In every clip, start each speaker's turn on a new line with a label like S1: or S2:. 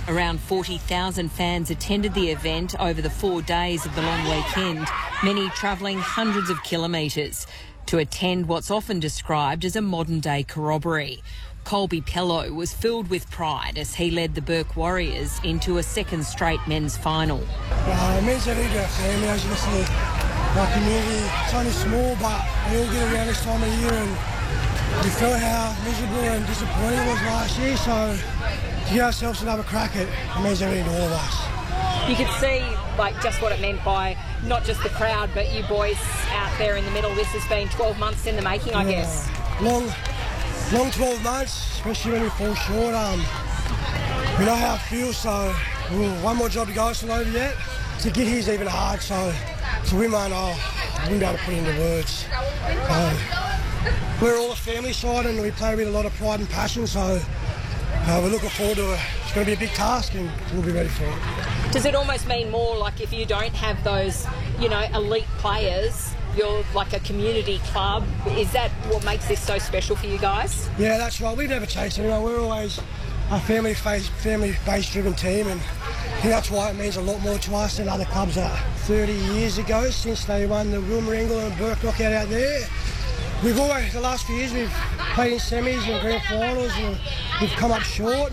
S1: Around 40,000 fans attended the event over the 4 days of the long weekend, many travelling hundreds of kilometres to attend what's often described as a modern-day corroboree. Colby Pello was filled with pride as he led the Burke Warriors into a second straight men's final.
S2: It means everything to our family, as you can see. Our community, it's only small, but we all get around this time of year, and we felt how miserable and disappointing it was last year, so to give ourselves another crack at it means everything to all of us.
S3: You could see just what it meant by not just the crowd, but you boys out there in the middle. This has been 12 months in the making, I guess.
S2: Long 12 months, especially when we fall short. We know how it feels, so one more job to go. It's not over yet. To get here is even hard, so to win one, I wouldn't be able to put it into words. We're all a family side and we play with a lot of pride and passion, so we're looking forward to it. It's going to be a big task and we'll be ready for it.
S3: Does it almost mean more like if you don't have those, elite players, you're like a community club? Is that what makes this so special for you guys?
S2: Yeah, that's right. We've never chased anyone. We're always a family-based driven team, and I think that's why it means a lot more to us than other clubs that 30 years ago, since they won the Wilmaringle and Burke knockout out there. We've always, the last few years, we've played in semis and grand finals, and we've come up short,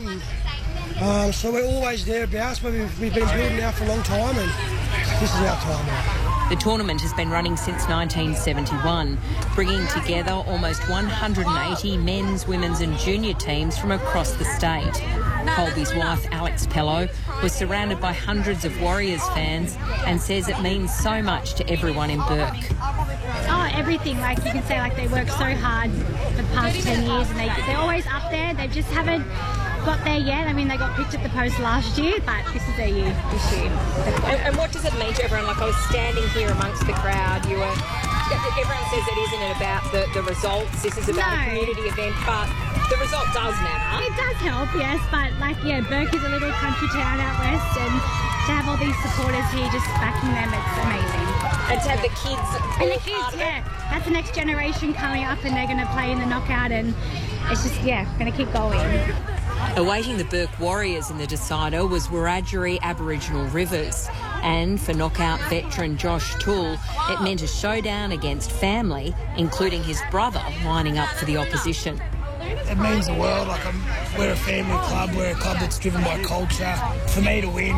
S2: and so we're always thereabouts, but we've been building now for a long time, and this is our time now.
S1: The tournament has been running since 1971, bringing together almost 180 men's, women's and junior teams from across the state. Colby's wife, Alex Pello, was surrounded by hundreds of Warriors fans and says it means so much to everyone in Burke.
S4: Oh, everything. Like you can say, they work so hard for the past 10 years and they're always up there. They just haven't got there yet. I mean, they got picked at the post last year, but this is their year this year.
S3: And what does it mean to everyone? I was standing here amongst the crowd. Everyone says it isn't about the results. This is about a community event, but the result does matter.
S4: It does help, yes, but Burke is a little country town out west, and to have all these supporters here just backing them, it's amazing.
S3: And to have the kids
S4: that's the next generation coming up, and they're going to play in the knockout, and it's just, going to keep going.
S1: Awaiting the Burke Warriors in the decider was Wiradjuri Aboriginal Rivers, and for knockout veteran Josh Toole, it meant a showdown against family, including his brother lining up for the opposition.
S5: It means the world. We're a family club. We're a club that's driven by culture. For me to win,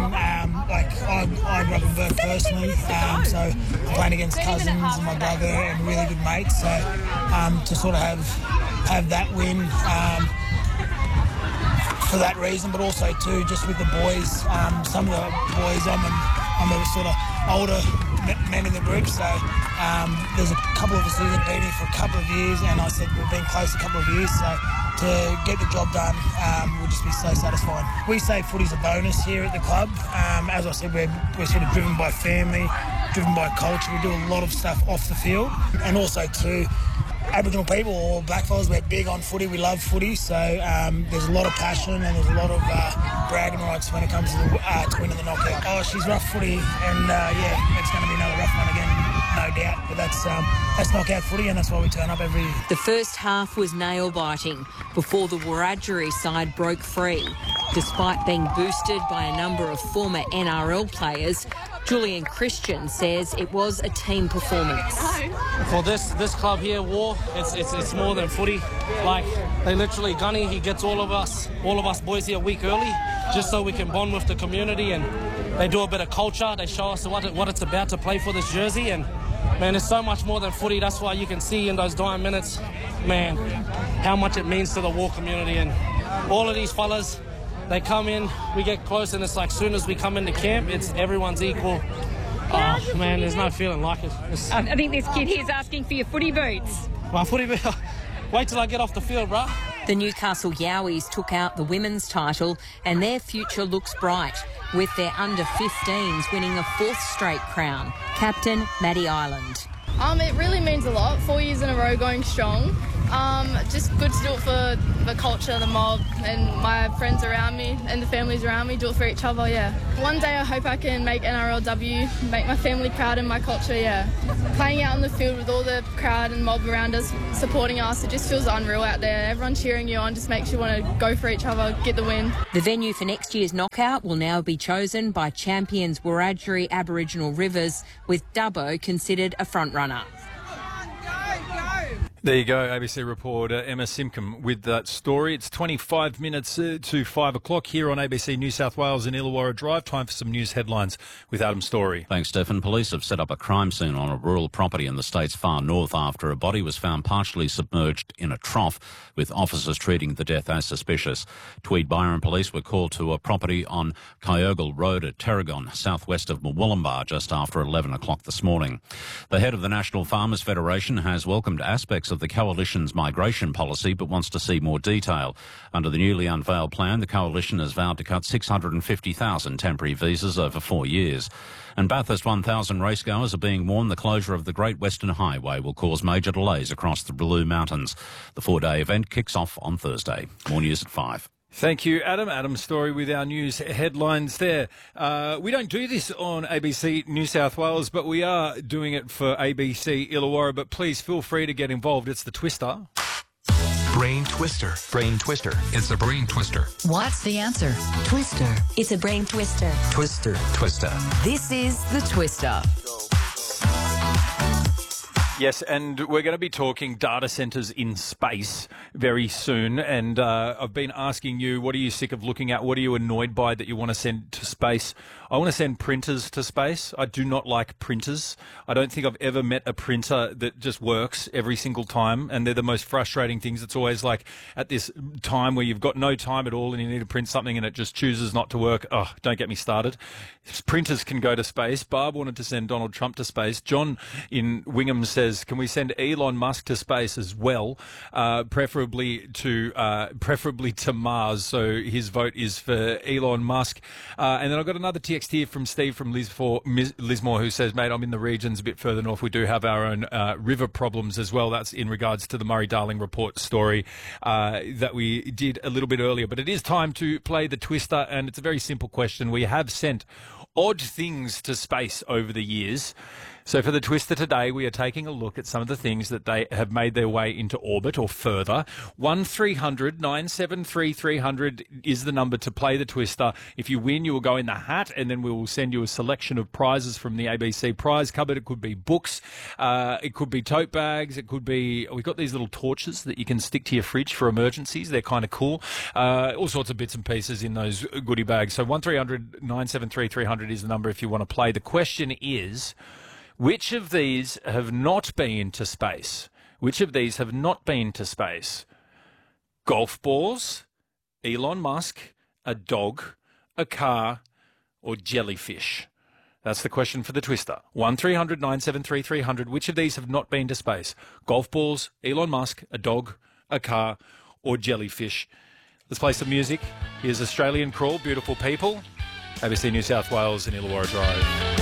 S5: I grew up in Burke personally, so I'm playing against cousins and my brother and really good mates. So to sort of have that win for that reason, but also too just with the boys. Some of the boys, I'm a sort of older men in the group, so there's a couple of us who have been here for a couple of years, and I said we've been close a couple of years, so to get the job done will just be so satisfying. We say footy's a bonus here at the club. As I said, we're sort of driven by family, driven by culture. We do a lot of stuff off the field, and also too, Aboriginal people or blackfellas, we're big on footy. We love footy, so there's a lot of passion and there's a lot of bragging rights when it comes to winning the knockout. Oh, she's rough footy, and it's going to be another rough one again, no doubt. But that's knockout footy, and that's why we turn up every year.
S1: The first half was nail-biting before the Wiradjuri side broke free. Despite being boosted by a number of former NRL players, Julian Christian says it was a team performance.
S6: For this club here, War, it's more than footy. They literally, Gunny, he gets all of us boys here a week early, just so we can bond with the community, and they do a bit of culture. They show us what it's about to play for this jersey, and man, it's so much more than footy. That's why you can see in those dying minutes, man, how much it means to the War community. And all of these fellas, they come in, we get close, and it's like soon as we come into camp, it's everyone's equal. Oh, man, there's no feeling like it.
S3: I think this kid here's asking for your footy boots.
S6: My footy boots? Wait till I get off the field, bruh.
S1: The Newcastle Yowies took out the women's title, and their future looks bright, with their under-15s winning a fourth straight crown. Captain Maddie Ireland.
S7: It really means a lot. 4 years in a row going strong. Just good to do it for the culture, the mob, and my friends around me and the families around me. Do it for each other, yeah. One day I hope I can make NRLW, make my family proud and my culture, yeah. Playing out on the field with all the crowd and mob around us, supporting us, it just feels unreal out there. Everyone cheering you on just makes you want to go for each other, get the win.
S1: The venue for next year's knockout will now be chosen by champions Wiradjuri Aboriginal Rivers, with Dubbo considered a front-runner.
S8: There you go, ABC reporter Emma Simcombe with that story. It's 25 minutes to 5 o'clock here on ABC New South Wales and Illawarra Drive. Time for some news headlines with Adam Story.
S9: Thanks, Stephen. Police have set up a crime scene on a rural property in the state's far north after a body was found partially submerged in a trough, with officers treating the death as suspicious. Tweed Byron police were called to a property on Kyogle Road at Tarragon, southwest of Murwillumbah, just after 11 o'clock this morning. The head of the National Farmers Federation has welcomed aspects of the Coalition's migration policy, but wants to see more detail. Under the newly unveiled plan, the Coalition has vowed to cut 650,000 temporary visas over 4 years. And Bathurst 1000 racegoers are being warned the closure of the Great Western Highway will cause major delays across the Blue Mountains. The 4-day event kicks off on Thursday. More news at 5.
S8: Thank you, Adam. Adam Story with our news headlines there. We don't do this on ABC New South Wales, but we are doing it for ABC Illawarra. But please feel free to get involved. It's the Twister.
S10: Brain Twister. Brain Twister. It's a Brain Twister.
S11: What's the answer? Twister. It's a Brain Twister.
S10: Twister. Twister.
S11: This is the Twister.
S8: Yes, and we're going to be talking data centres in space very soon. And I've been asking you, what are you sick of looking at? What are you annoyed by that you want to send to space? I want to send printers to space. I do not like printers. I don't think I've ever met a printer that just works every single time. And they're the most frustrating things. It's always like at this time where you've got no time at all and you need to print something and it just chooses not to work. Oh, don't get me started. Printers can go to space. Barb wanted to send Donald Trump to space. John in Wingham says, can we send Elon Musk to space as well? Preferably to Mars. So his vote is for Elon Musk. And then I've got another text here from Steve from Lismore who says, mate, I'm in the regions a bit further north. We do have our own river problems as well. That's in regards to the Murray-Darling report story that we did a little bit earlier. But it is time to play the Twister, and it's a very simple question. We have sent odd things to space over the years. So for the Twister today, we are taking a look at some of the things that they have made their way into orbit or further. 1300 973 300 is the number to play the Twister. If you win, you will go in the hat, and then we will send you a selection of prizes from the ABC prize cupboard. It could be books, it could be tote bags, it could be, we've got these little torches that you can stick to your fridge for emergencies. They're kind of cool. All sorts of bits and pieces in those goodie bags. So 1300 973 300 is the number if you want to play. The question is, which of these have not been to space? Which of these have not been to space? Golf balls, Elon Musk, a dog, a car, or jellyfish? That's the question for the Twister. 1300 973 300. Which of these have not been to space? Golf balls, Elon Musk, a dog, a car, or jellyfish? Let's play some music. Here's Australian Crawl, Beautiful People. ABC New South Wales and Illawarra Drive.